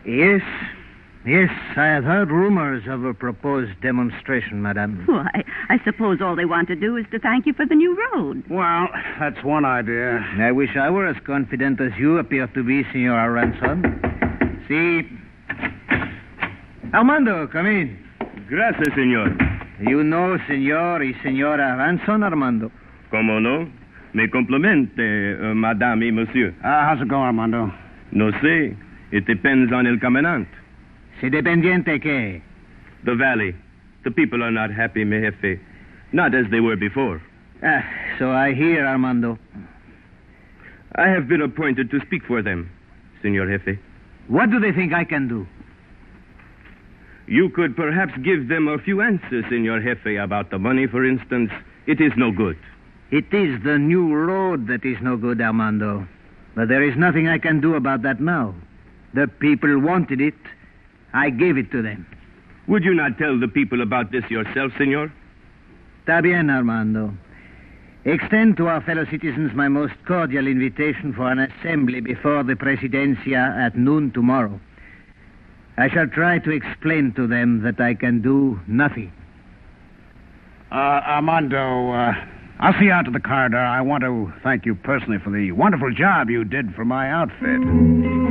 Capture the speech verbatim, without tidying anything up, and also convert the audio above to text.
Yes. Yes, I have heard rumors of a proposed demonstration, madame. Why, I suppose all they want to do is to thank you for the new road. Well, that's one idea. I wish I were as confident as you appear to be, Senor Aranson. See... Armando, come in. Gracias, señor. You know Senor y Senora Aranson, Armando? Como no? Me complimente, uh, madame y monsieur. Uh, how's it going, Armando? No sé. It depends on el caminante. Si dependiente que... The valley. The people are not happy, mi jefe. Not as they were before. Ah, so I hear, Armando. I have been appointed to speak for them, Senor Jefe. What do they think I can do? You could perhaps give them a few answers, Senor Jefe, about the money, for instance. It is no good. It is the new road that is no good, Armando. But there is nothing I can do about that now. The people wanted it. I gave it to them. Would you not tell the people about this yourself, senor? Está bien, Armando. Extend to our fellow citizens my most cordial invitation for an assembly before the Presidencia at noon tomorrow. I shall try to explain to them that I can do nothing. Uh, Armando, uh, I'll see you out to the corridor. I want to thank you personally for the wonderful job you did for my outfit.